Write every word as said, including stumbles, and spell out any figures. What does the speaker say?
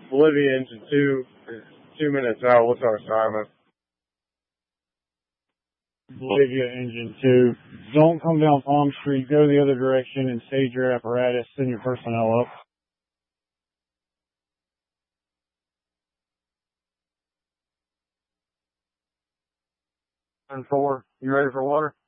Bolivia engine two, two minutes out. What's our assignment? Bolivia engine two. Don't come down Palm Street. Go the other direction and stage your apparatus. Send your personnel up. And four. You ready for water?